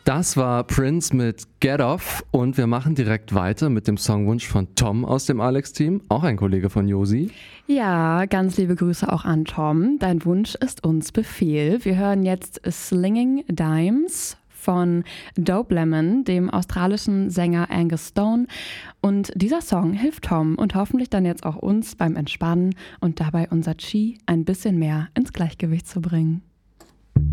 Das war Prince mit Get Off und wir machen direkt weiter mit dem Songwunsch von Tom aus dem Alex-Team, auch ein Kollege von Josi. Ja, ganz liebe Grüße auch an Tom. Dein Wunsch ist uns Befehl. Wir hören jetzt Slinging Dimes von Dope Lemon, dem australischen Sänger Angus Stone. Und dieser Song hilft Tom und hoffentlich dann jetzt auch uns beim Entspannen und dabei unser Qi ein bisschen mehr ins Gleichgewicht zu bringen.